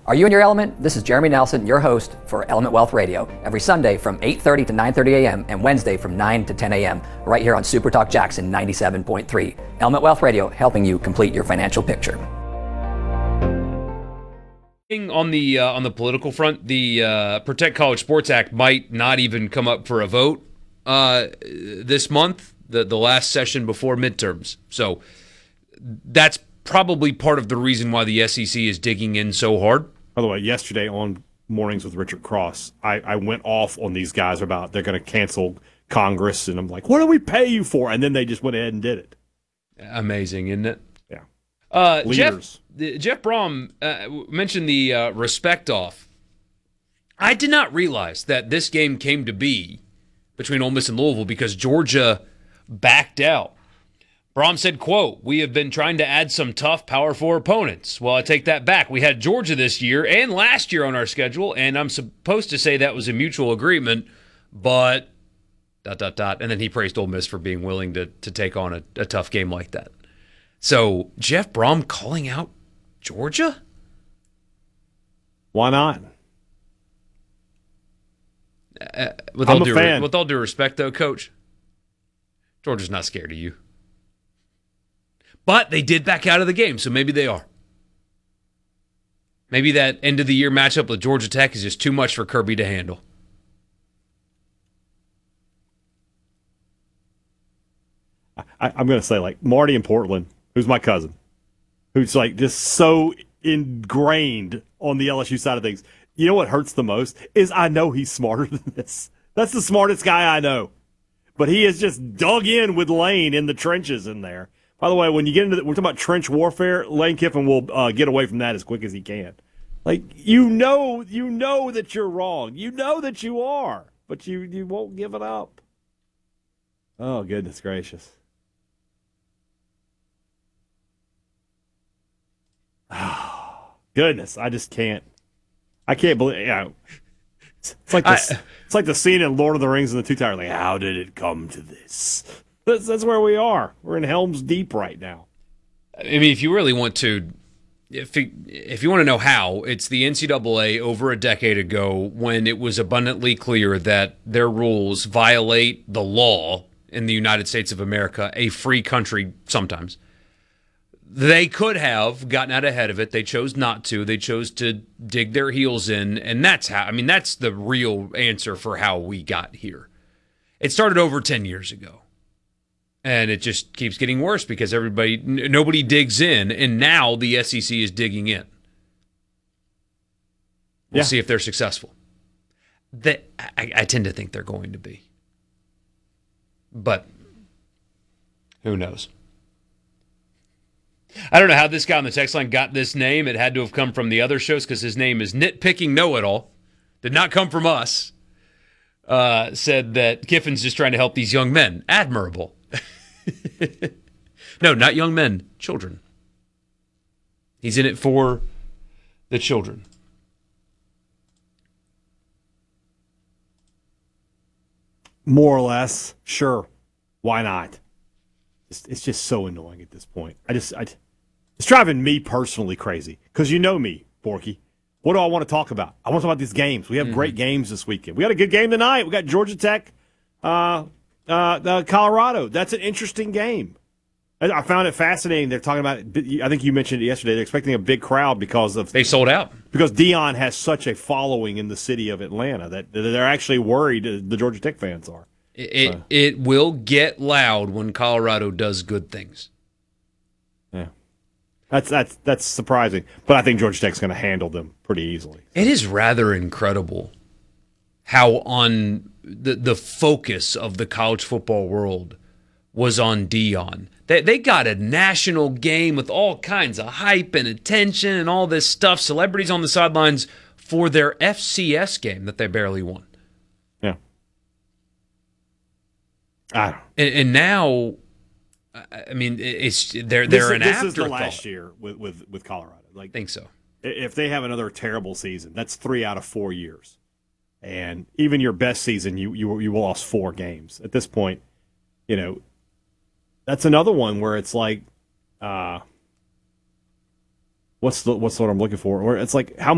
Are you in your element? This is Jeremy Nelson, your host for Element Wealth Radio, every Sunday from 8:30 to 9:30 a.m. and Wednesday from 9 to 10 a.m. right here on Super Talk Jackson 97.3. Element Wealth Radio, helping you complete your financial picture. On the political front, the Protect College Sports Act might not even come up for a vote this month, the last session before midterms. So that's probably part of the reason why the SEC is digging in so hard. By the way, yesterday on Mornings with Richard Cross, I went off on these guys about they're going to cancel Congress, and I'm like, what do we pay you for? And then they just went ahead and did it. Amazing, isn't it? Yeah. Leaders. Jeff Brom mentioned the respect off. I did not realize that this game came to be between Ole Miss and Louisville because Georgia backed out. Brom said, quote, "We have been trying to add some tough Power 4 opponents." Well, I take that back. We had Georgia this year and last year on our schedule, and I'm supposed to say that was a mutual agreement, but ... And then he praised Ole Miss for being willing to take on a tough game like that. So, Jeff Brom calling out Georgia? Why not? With all due respect, though, Coach, Georgia's not scared of you. But they did back out of the game, so maybe they are. Maybe that end-of-the-year matchup with Georgia Tech is just too much for Kirby to handle. I'm going to say, like, Marty in Portland, who's my cousin, who's, like, just so ingrained on the LSU side of things. You know what hurts the most is I know he's smarter than this. That's the smartest guy I know. But he has just dug in with Lane in the trenches in there. By the way, when you get into we're talking about trench warfare, Lane Kiffin will get away from that as quick as he can. Like, you know that you're wrong. You know that you are, but you won't give it up. Oh, goodness gracious. Oh, goodness, I just can't. I can't believe. It's like this. It's like the scene in Lord of the Rings and the Two Towers. Like, how did it come to this? That's where we are. We're in Helm's Deep right now. I mean, if you really want to, if you want to know how, it's the NCAA over a decade ago when it was abundantly clear that their rules violate the law in the United States of America, a free country sometimes. They could have gotten out ahead of it. They chose not to. They chose to dig their heels in, and that's how. I mean, that's the real answer for how we got here. It started over 10 years ago. And it just keeps getting worse because nobody digs in, and now the SEC is digging in. We'll see if they're successful. I tend to think they're going to be. But who knows? I don't know how this guy on the text line got this name. It had to have come from the other shows because his name is Nitpicking Know-It-All. Did not come from us. Said that Kiffin's just trying to help these young men. Admirable. No, not young men, children. He's in it for the children. More or less, sure. Why not? It's just so annoying at this point. It's driving me personally crazy because you know me, Borky. What do I want to talk about? I want to talk about these games. We have great games this weekend. We got a good game tonight. We got Georgia Tech, Colorado. That's an interesting game. I found it fascinating. They're talking about, I think you mentioned it yesterday, they're expecting a big crowd because of... They sold out. Because Deion has such a following in the city of Atlanta that they're actually worried, the Georgia Tech fans are. It will get loud when Colorado does good things. Yeah. That's surprising. But I think Georgia Tech's going to handle them pretty easily. It is rather incredible how on the focus of the college football world was on Deion. They got a national game with all kinds of hype and attention and all this stuff. Celebrities on the sidelines for their FCS game that they barely won. Yeah. And now, I mean, they're an afterthought. This is the last year with Colorado. I think so. If they have another terrible season, that's 3 out of 4 years. And even your best season, you lost 4 games. At this point, you know, that's another one where it's like, what's the word I'm looking for? Where it's like, how